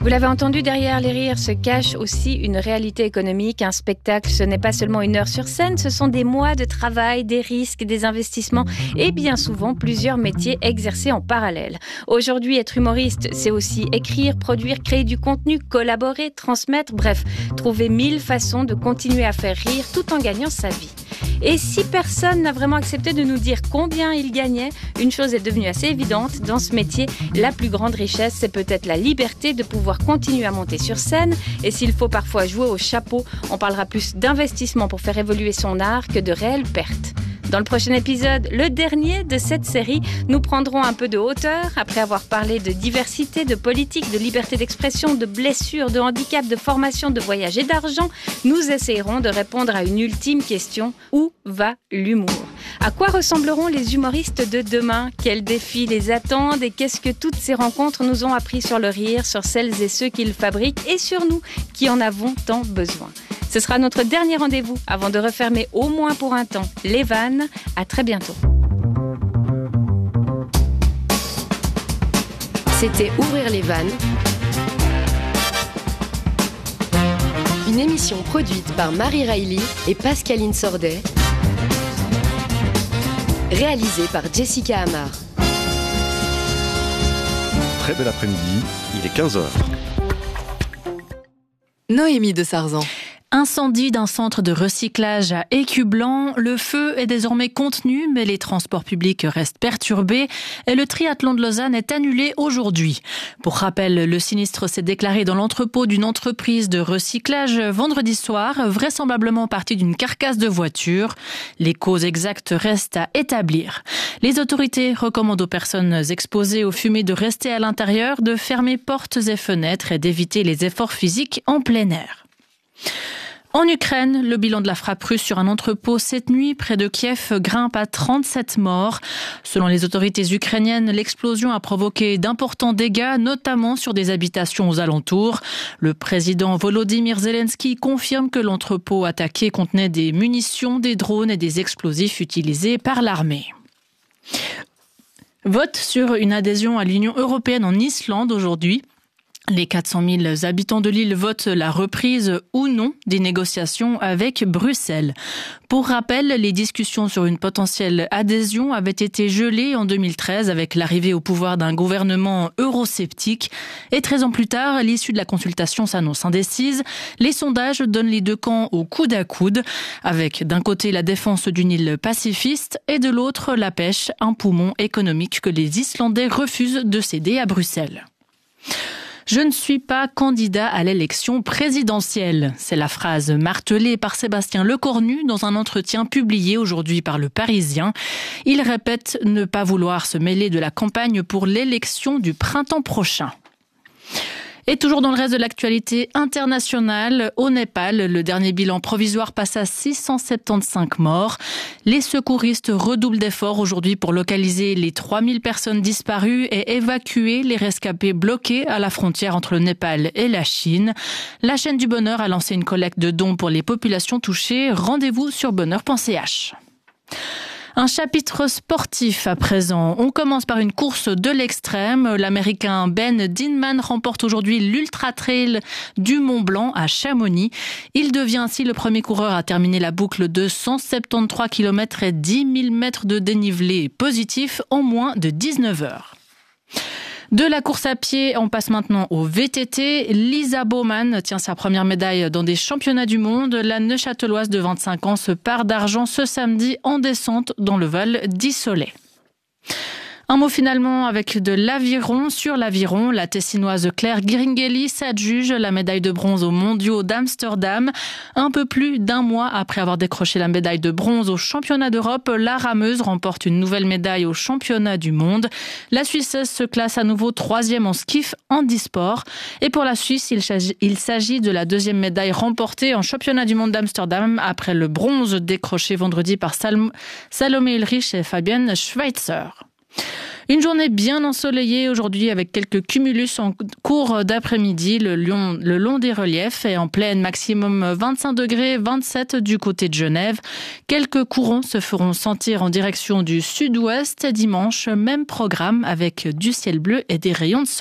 Vous l'avez entendu, derrière les rires se cache aussi une réalité économique. Un spectacle, ce n'est pas seulement une heure sur scène, ce sont des mois de travail, des risques, des investissements et bien souvent plusieurs métiers exercés en parallèle. Aujourd'hui, être humoriste, c'est aussi écrire, produire, créer du contenu, collaborer, transmettre, bref, trouver 1000 façons de continuer à faire rire tout en gagnant sa vie. Et si personne n'a vraiment accepté de nous dire combien il gagnait, une chose est devenue assez évidente. Dans ce métier, la plus grande richesse, c'est peut-être la liberté de pouvoir continuer à monter sur scène. Et s'il faut parfois jouer au chapeau, on parlera plus d'investissement pour faire évoluer son art que de réelles pertes. Dans le prochain épisode, le dernier de cette série, nous prendrons un peu de hauteur. Après avoir parlé de diversité, de politique, de liberté d'expression, de blessures, de handicap, de formation, de voyage et d'argent, nous essayerons de répondre à une ultime question. Où va l'humour ? À quoi ressembleront les humoristes de demain ? Quels défis les attendent et qu'est-ce que toutes ces rencontres nous ont appris sur le rire, sur celles et ceux qui le fabriquent et sur nous qui en avons tant besoin ? Ce sera notre dernier rendez-vous avant de refermer au moins pour un temps les vannes. À très bientôt. C'était Ouvrir les vannes. Une émission produite par Marie Riley et Pascaline Sordet. Réalisée par Jessica Amar. Très bel après-midi, il est 15h. Noémie de Sarzan. Incendie d'un centre de recyclage à Écublanc. Le feu est désormais contenu, mais les transports publics restent perturbés et le triathlon de Lausanne est annulé aujourd'hui. Pour rappel, le sinistre s'est déclaré dans l'entrepôt d'une entreprise de recyclage vendredi soir, vraisemblablement parti d'une carcasse de voiture. Les causes exactes restent à établir. Les autorités recommandent aux personnes exposées aux fumées de rester à l'intérieur, de fermer portes et fenêtres et d'éviter les efforts physiques en plein air. En Ukraine, le bilan de la frappe russe sur un entrepôt cette nuit près de Kiev grimpe à 37 morts. Selon les autorités ukrainiennes, l'explosion a provoqué d'importants dégâts, notamment sur des habitations aux alentours. Le président Volodymyr Zelensky confirme que l'entrepôt attaqué contenait des munitions, des drones et des explosifs utilisés par l'armée. Vote sur une adhésion à l'Union européenne en Islande aujourd'hui. Les 400 000 habitants de l'île votent la reprise ou non des négociations avec Bruxelles. Pour rappel, les discussions sur une potentielle adhésion avaient été gelées en 2013 avec l'arrivée au pouvoir d'un gouvernement eurosceptique. Et 13 ans plus tard, l'issue de la consultation s'annonce indécise. Les sondages donnent les deux camps au coude à coude, avec d'un côté la défense d'une île pacifiste et de l'autre la pêche, un poumon économique que les Islandais refusent de céder à Bruxelles. Je ne suis pas candidat à l'élection présidentielle. C'est la phrase martelée par Sébastien Lecornu dans un entretien publié aujourd'hui par Le Parisien. Il répète ne pas vouloir se mêler de la campagne pour l'élection du printemps prochain. Et toujours dans le reste de l'actualité internationale, au Népal, le dernier bilan provisoire passe à 675 morts. Les secouristes redoublent d'efforts aujourd'hui pour localiser les 3000 personnes disparues et évacuer les rescapés bloqués à la frontière entre le Népal et la Chine. La chaîne du Bonheur a lancé une collecte de dons pour les populations touchées. Rendez-vous sur bonheur.ch. Un chapitre sportif à présent. On commence par une course de l'extrême. L'Américain Ben Dinman remporte aujourd'hui l'Ultra Trail du Mont Blanc à Chamonix. Il devient ainsi le premier coureur à terminer la boucle de 173 km et 10 000 mètres de dénivelé positif en moins de 19 heures. De la course à pied, on passe maintenant au VTT. Lisa Baumann tient sa première médaille dans des championnats du monde. La Neuchâteloise de 25 ans se pare d'argent ce samedi en descente dans le Val d'Issolet. Un mot finalement avec de l'aviron. Sur l'aviron, la Tessinoise Claire Gringeli s'adjuge la médaille de bronze aux mondiaux d'Amsterdam. Un peu plus d'un mois après avoir décroché la médaille de bronze aux championnats d'Europe, la rameuse remporte une nouvelle médaille aux championnats du monde. La Suissesse se classe à nouveau 3e en skiff handisport. Et pour la Suisse, il s'agit de la 2e médaille remportée en championnat du monde d'Amsterdam après le bronze décroché vendredi par Salomé Ulrich et Fabienne Schweitzer. Une journée bien ensoleillée aujourd'hui avec quelques cumulus en cours d'après-midi. Le long des reliefs est en pleine, maximum 25 degrés, 27 du côté de Genève. Quelques courants se feront sentir en direction du sud-ouest dimanche. Même programme avec du ciel bleu et des rayons de soleil.